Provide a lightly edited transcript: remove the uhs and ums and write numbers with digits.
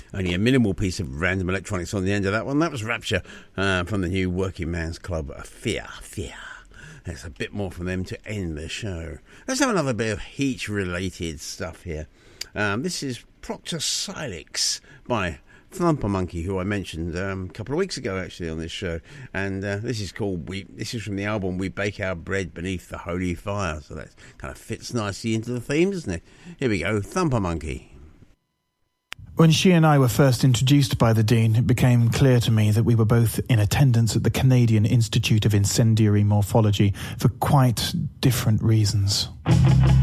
Only a minimal piece of random electronics on the end of that one. That was Rapture from the new Working Man's Club, Fear. There's a bit more from them to end the show. Let's have another bit of Heat-related stuff here. This is Proctor Silex by Thumper Monkey, who I mentioned a couple of weeks ago, actually, on this show. And this is called This is from the album We Bake Our Bread Beneath the Holy Fire. So that kind of fits nicely into the theme, doesn't it? Here we go, Thumper Monkey. When she and I were first introduced by the Dean, it became clear to me that we were both in attendance at the Canadian Institute of Incendiary Morphology for quite different reasons.